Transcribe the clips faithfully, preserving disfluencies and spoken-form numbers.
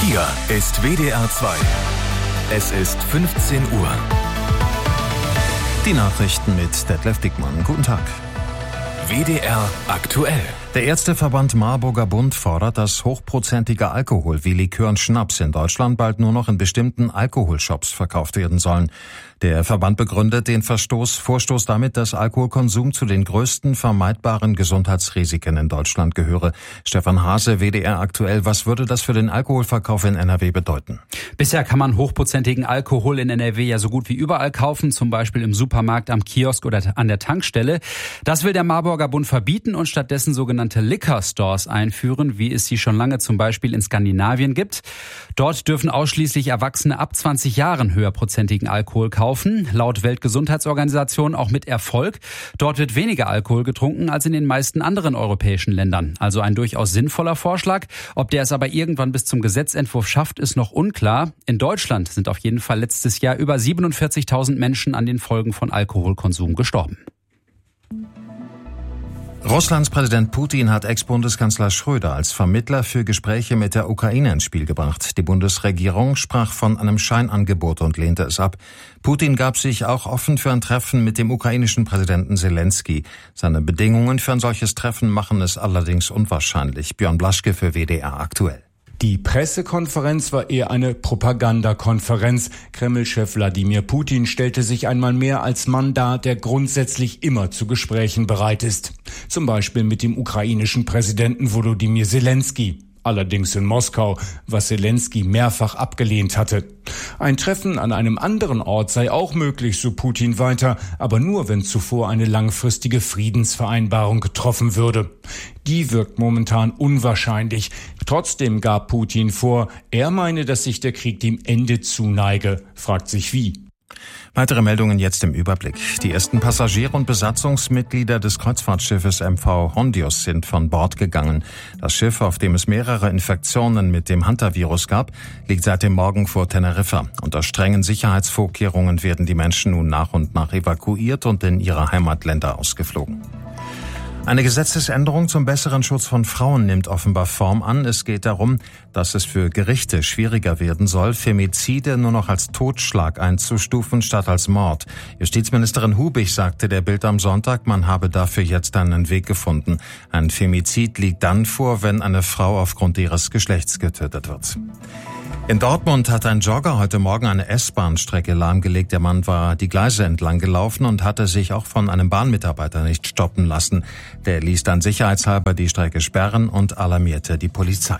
Hier ist W D R zwei. Es ist fünfzehn Uhr. Die Nachrichten mit Detlef Dickmann. Guten Tag. W D R aktuell. Der Ärzteverband Marburger Bund fordert, dass hochprozentiger Alkohol wie Likör und Schnaps in Deutschland bald nur noch in bestimmten Alkoholshops verkauft werden sollen. Der Verband begründet den Verstoß, Vorstoß damit, dass Alkoholkonsum zu den größten vermeidbaren Gesundheitsrisiken in Deutschland gehöre. Stefan Hase, W D R aktuell. Was würde das für den Alkoholverkauf in N R W bedeuten? Bisher kann man hochprozentigen Alkohol in N R W ja so gut wie überall kaufen, zum Beispiel im Supermarkt, am Kiosk oder an der Tankstelle. Das will der Marburger Bund verbieten und stattdessen sogenannte Liquor Stores einführen, wie es sie schon lange zum Beispiel in Skandinavien gibt. Dort dürfen ausschließlich Erwachsene ab zwanzig Jahren höherprozentigen Alkohol kaufen. Laut Weltgesundheitsorganisation auch mit Erfolg. Dort wird weniger Alkohol getrunken als in den meisten anderen europäischen Ländern. Also ein durchaus sinnvoller Vorschlag. Ob der es aber irgendwann bis zum Gesetzentwurf schafft, ist noch unklar. In Deutschland sind auf jeden Fall letztes Jahr über siebenundvierzigtausend Menschen an den Folgen von Alkoholkonsum gestorben. Russlands Präsident Putin hat Ex-Bundeskanzler Schröder als Vermittler für Gespräche mit der Ukraine ins Spiel gebracht. Die Bundesregierung sprach von einem Scheinangebot und lehnte es ab. Putin gab sich auch offen für ein Treffen mit dem ukrainischen Präsidenten Zelensky. Seine Bedingungen für ein solches Treffen machen es allerdings unwahrscheinlich. Björn Blaschke für W D R aktuell. Die Pressekonferenz war eher eine Propagandakonferenz. Kreml-Chef Wladimir Putin stellte sich einmal mehr als Mann dar, der grundsätzlich immer zu Gesprächen bereit ist. Zum Beispiel mit dem ukrainischen Präsidenten Volodymyr Zelensky. Allerdings in Moskau, was Zelensky mehrfach abgelehnt hatte. Ein Treffen an einem anderen Ort sei auch möglich, so Putin weiter, aber nur, wenn zuvor eine langfristige Friedensvereinbarung getroffen würde. Die wirkt momentan unwahrscheinlich. Trotzdem gab Putin vor, er meine, dass sich der Krieg dem Ende zuneige. Fragt sich wie. Weitere Meldungen jetzt im Überblick. Die ersten Passagiere und Besatzungsmitglieder des Kreuzfahrtschiffes M V Hondius sind von Bord gegangen. Das Schiff, auf dem es mehrere Infektionen mit dem Hantavirus gab, liegt seit dem Morgen vor Teneriffa. Unter strengen Sicherheitsvorkehrungen werden die Menschen nun nach und nach evakuiert und in ihre Heimatländer ausgeflogen. Eine Gesetzesänderung zum besseren Schutz von Frauen nimmt offenbar Form an. Es geht darum, dass es für Gerichte schwieriger werden soll, Femizide nur noch als Totschlag einzustufen statt als Mord. Justizministerin Hubich sagte der Bild am Sonntag, man habe dafür jetzt einen Weg gefunden. Ein Femizid liegt dann vor, wenn eine Frau aufgrund ihres Geschlechts getötet wird. In Dortmund hat ein Jogger heute Morgen eine S-Bahn-Strecke lahmgelegt. Der Mann war die Gleise entlang gelaufen und hatte sich auch von einem Bahnmitarbeiter nicht stoppen lassen. Der ließ dann sicherheitshalber die Strecke sperren und alarmierte die Polizei.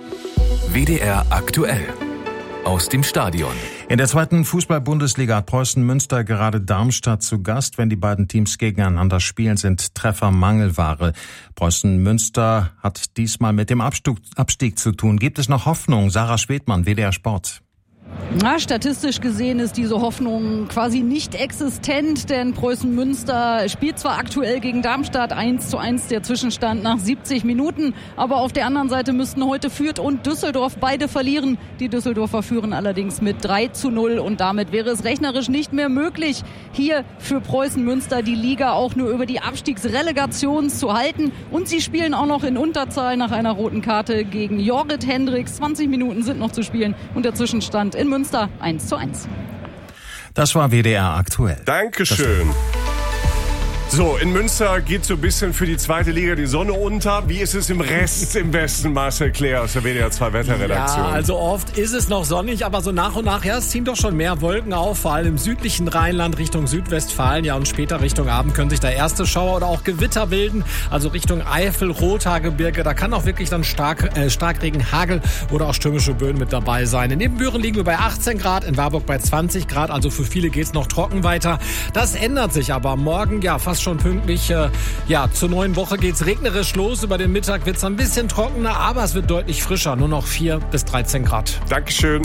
W D R aktuell. Aus dem Stadion. In der zweiten Fußball-Bundesliga hat Preußen Münster gerade Darmstadt zu Gast. Wenn die beiden Teams gegeneinander spielen, sind Treffer Mangelware. Preußen Münster hat diesmal mit dem Abstieg, Abstieg zu tun. Gibt es noch Hoffnung? Sarah Schwedmann, W D R Sport. Na, statistisch gesehen ist diese Hoffnung quasi nicht existent, denn Preußen Münster spielt zwar aktuell gegen Darmstadt eins zu eins der Zwischenstand nach siebzig Minuten, aber auf der anderen Seite müssten heute Fürth und Düsseldorf beide verlieren. Die Düsseldorfer führen allerdings mit drei zu null und damit wäre es rechnerisch nicht mehr möglich, hier für Preußen Münster die Liga auch nur über die Abstiegsrelegation zu halten. Und sie spielen auch noch in Unterzahl nach einer roten Karte gegen Jorrit Hendricks. zwanzig Minuten sind noch zu spielen und der Zwischenstand in Münster eins zu eins. Das war W D R aktuell. Dankeschön. So, in Münster geht so ein bisschen für die zweite Liga die Sonne unter. Wie ist es im Rest im Westen? Marcel Claire aus der W D R zwei Wetterredaktion. Ja, also oft ist es noch sonnig, aber so nach und nach, ja, es ziehen doch schon mehr Wolken auf, vor allem im südlichen Rheinland Richtung Südwestfalen. Ja, und später Richtung Abend können sich da erste Schauer oder auch Gewitter bilden. Also Richtung Eifel, Rothaargebirge, da kann auch wirklich dann stark, äh, Starkregen, Hagel oder auch stürmische Böen mit dabei sein. In Nebenbüren liegen wir bei achtzehn Grad, in Warburg bei zwanzig Grad, also für viele geht's noch trocken weiter. Das ändert sich aber morgen, ja, fast schon pünktlich. Äh, ja, zur neuen Woche geht's regnerisch los. Über den Mittag wird's ein bisschen trockener, aber es wird deutlich frischer. Nur noch vier bis dreizehn Grad. Dankeschön.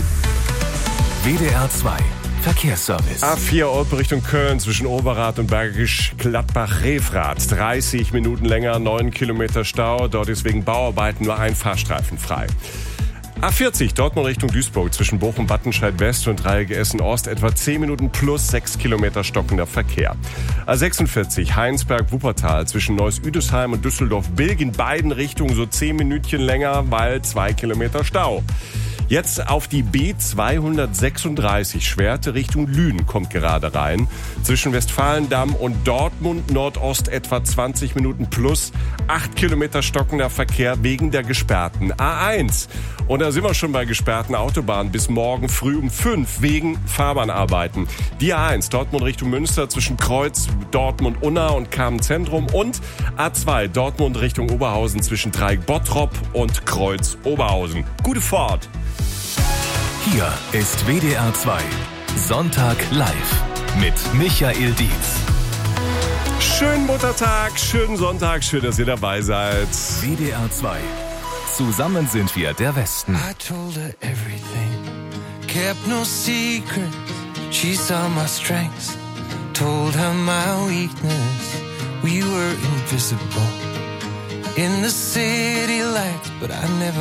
W D R zwei Verkehrsservice. A vier Orbe Richtung Köln zwischen Oberrad und Bergisch Gladbach-Refrath. dreißig Minuten länger, neun Kilometer Stau. Dort ist wegen Bauarbeiten nur ein Fahrstreifen frei. A vierzig, Dortmund Richtung Duisburg, zwischen Bochum, Wattenscheid West und Dreieck Essen Ost, etwa zehn Minuten plus sechs Kilometer stockender Verkehr. A sechsundvierzig, Heinsberg, Wuppertal, zwischen Neuss-Üdesheim und Düsseldorf-Bilk, in beiden Richtungen so zehn Minütchen länger, weil zwei Kilometer Stau. Jetzt auf die B zweihundertsechsunddreißig, Schwerte Richtung Lünen kommt gerade rein. Zwischen Westfalendamm und Dortmund Nordost etwa zwanzig Minuten plus acht Kilometer stockender Verkehr wegen der gesperrten A eins. Und da sind wir schon bei gesperrten Autobahnen bis morgen früh um fünf wegen Fahrbahnarbeiten. Die A eins Dortmund Richtung Münster zwischen Kreuz, Dortmund, Unna und Kamen-Zentrum und A zwei Dortmund Richtung Oberhausen zwischen Dreieck-Bottrop und Kreuz-Oberhausen. Gute Fahrt! Hier ist W D R zwei Sonntag live mit Michael Dietz. Schönen Muttertag, schönen Sonntag, schön, dass ihr dabei seid. W D R zwei. Zusammen sind wir der Westen. I told her everything, kept no secrets. She saw my strengths, told her my weakness. We were invisible in the city lights, but I never